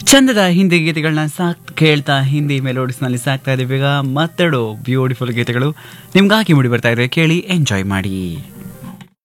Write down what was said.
ಚಂದದ ಹಿಂದಿ ಗೀತೆಗಳನ್ನ ಕೇಳ್ತಾ ಹಿಂದಿ ಮೆಲೋಡಿಸ್ನಲ್ಲಿ ಸಾಕ್ತಾ ಇದೀವಿ. ಈಗ ಮತ್ತೆರಡು ಬ್ಯೂಟಿಫುಲ್ ಗೀತೆಗಳು ನಿಮ್ಗಾಗಿ ಮೂಡಿ ಬರ್ತಾ ಇದೆ, ಕೇಳಿ ಎಂಜಾಯ್ ಮಾಡಿ.